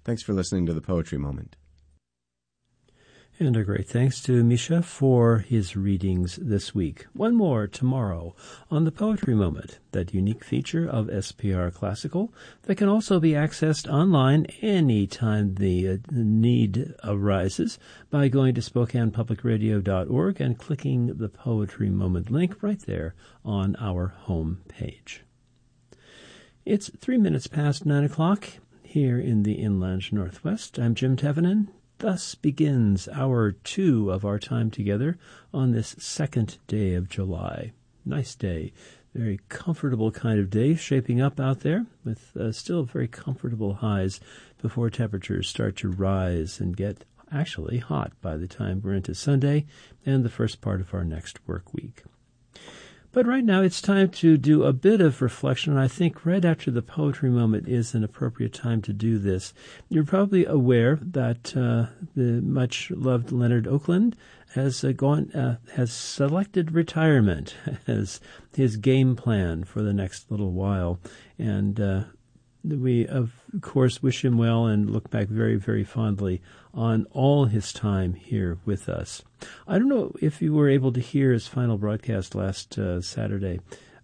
Thanks for listening to the Poetry Moment. And a great thanks to Misha for his readings this week. One more tomorrow on the Poetry Moment, that unique feature of SPR Classical that can also be accessed online anytime the need arises by going to SpokanePublicRadio.org and clicking the Poetry Moment link right there on our home page. It's 3 minutes past 9 o'clock here in the Inland Northwest. I'm Jim Tevenin. Thus begins hour 2 of our time together on this second day of July. Nice day. Very comfortable kind of day shaping up out there with still very comfortable highs before temperatures start to rise and get actually hot by the time we're into Sunday and the first part of our next work week. But right now it's time to do a bit of reflection, and I think right after the Poetry Moment is an appropriate time to do this. You're probably aware that the much-loved Leonard Oakland has selected retirement as his game plan for the next little while, and we, of course, wish him well and look back very, very fondly on all his time here with us. I don't know if you were able to hear his final broadcast last Sunday,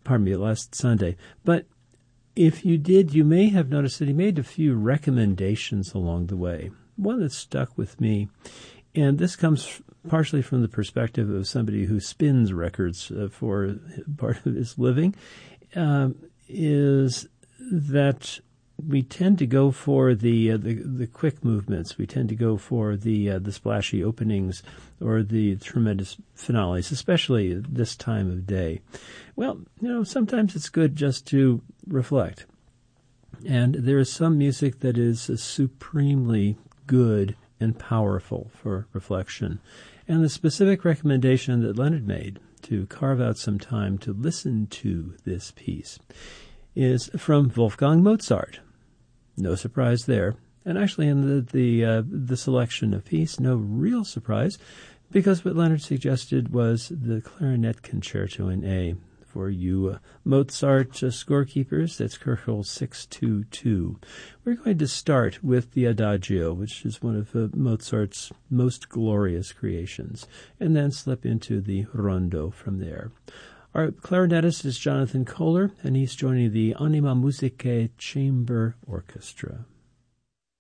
but if you did, you may have noticed that he made a few recommendations along the way. One that stuck with me, and this comes partially from the perspective of somebody who spins records for part of his living, is that we tend to go for the quick movements. We tend to go for the splashy openings or the tremendous finales, especially this time of day. Well, sometimes it's good just to reflect. And there is some music that is supremely good and powerful for reflection. And the specific recommendation that Leonard made to carve out some time to listen to this piece is from Wolfgang Mozart. No surprise there. And actually in the selection of piece, no real surprise, because what Leonard suggested was the Clarinet Concerto in A. For you Mozart scorekeepers, that's Köchel 622. We're going to start with the Adagio, which is one of Mozart's most glorious creations, and then slip into the Rondo from there. Our clarinetist is Jonathan Kohler, and he's joining the Anima Musicae Chamber Orchestra.